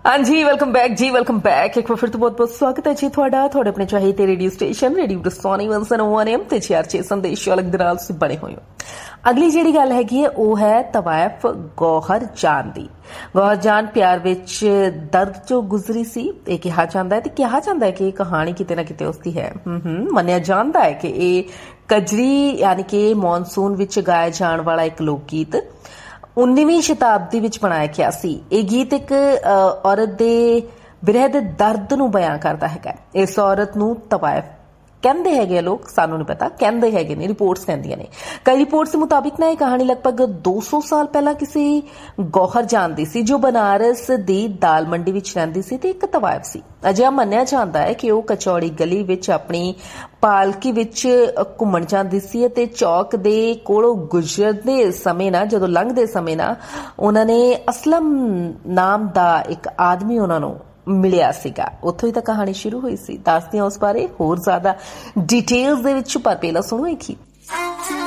हाँ जी, welcome back जी, welcome back. एक बार फिर तो बहुत बहुत स्वागत है जी ਤੁਹਾਡਾ ਤੁਹਾਡੇ ਆਪਣੇ ਚਾਹੀਦੇ ਰੇਡੀਓ ਸਟੇਸ਼ਨ ਰੇਡੀਓ ਬਰਸੋਨੀ 101 एम ਤੇ 4 ਸੰਦੇਸ਼ ਅਲੱਗ ਦੇ ਨਾਲ ਤੁਸੀਂ ਬਣੇ ਹੋਏ ਹੋ। ਅਗਲੀ ਜਿਹੜੀ ਗੱਲ ਹੈਗੀ ਹੈ ਉਹ ਹੈ ਤਵਾਇਫ ਗੌਹਰ ਜਾਨ ਦੀ। ਗੌਹਰ ਜਾਨ ਪਿਆਰ ਵਿੱਚ ਦਰਦ ਚੋਂ ਗੁਜ਼ਰੀ ਸੀ ਇਹ ਕਿਹਾ ਜਾਂਦਾ ਹੈ ਤੇ ਕਿਹਾ ਜਾਂਦਾ ਹੈ ਕਿ ਇਹ ਕਹਾਣੀ ਕਿਤੇ ਨਾ ਕਿਤੇ ਉਸਦੀ ਹੈ। ਮੰਨਿਆ ਜਾਂਦਾ ਹੈ ਕਿ ਇਹ ਕਜਰੀ ਯਾਨੀ ਕਿ ਮੌਨਸੂਨ ਵਿੱਚ ਗਾਇਆ ਜਾਣ ਵਾਲਾ ਇੱਕ ਲੋਕ ਗੀਤ 19ਵੀਂ ਸ਼ਤਾਬਦੀ ਵਿੱਚ ਬਣਾਇਆ ਗਿਆ ਸੀ। ਇਹ ਗੀਤ ਇੱਕ ਔਰਤ ਦੇ ਵਿਰਹ ਦੇ ਦਰਦ ਨੂੰ ਬਿਆਨ ਕਰਦਾ ਹੈਗਾ। ਇਸ ਔਰਤ ਨੂੰ ਤਵਾਇਫ ਕਹਿੰਦੇ ਹੈਗੇ ਲੋਕ, ਸਾਨੂੰ ਨਹੀਂ ਪਤਾ, ਕਹਿੰਦੇ ਹੈਗੇ ਨੇ, ਰਿਪੋਰਟਸ ਕਹਿੰਦੀਆਂ ਨੇ। ਕਈ ਰਿਪੋਰਟਸ ਦੇ ਮੁਤਾਬਿਕ ਨਾ ਇਹ ਕਹਾਣੀ ਲਗਭਗ 200 ਸਾਲ ਪਹਿਲਾਂ ਕਿਸੇ ਗੌਹਰ ਜਾਨ ਦੀ ਸੀ ਜੋ ਬਨਾਰਸ ਦੀ ਦਾਲ ਮੰਡੀ ਵਿੱਚ ਰਹਿੰਦੀ ਸੀ ਤੇ ਇੱਕ ਤਵਾਇਫ ਸੀ। ਅਜਿਹਾ ਮੰਨਿਆ ਜਾਂਦਾ ਹੈ ਕਿ ਉਹ ਕਚੌੜੀ ਗਲੀ ਵਿੱਚ ਆਪਣੀ ਪਾਲਕੀ ਵਿੱਚ ਘੁੰਮਣ ਜਾਂਦੀ ਸੀ ਅਤੇ ਚੌਕ ਦੇ ਕੋਲੋਂ ਗੁਜ਼ਰਦੇ ਸਮੇਂ ਨਾ ਜਦੋਂ ਲੰਘਦੇ ਸਮੇਂ ਨਾ ਉਹਨਾਂ ਨੇ ਅਸਲਮ ਨਾਮ ਦਾ ਇੱਕ ਆਦਮੀ ਉਹਨਾਂ ਨੂੰ ਮਿਲਿਆ ਸੀਗਾ। ਉੱਥੋਂ ਹੀ ਤਾਂ ਕਹਾਣੀ ਸ਼ੁਰੂ ਹੋਈ ਸੀ। ਦੱਸਦੇ ਹਾਂ ਉਸ ਬਾਰੇ ਹੋਰ ਜ਼ਿਆਦਾ ਡਿਟੇਲਸ ਦੇ ਵਿੱਚ, ਪਰ ਪਹਿਲਾਂ ਸੁਣੋ ਇੱਕ ਹੀ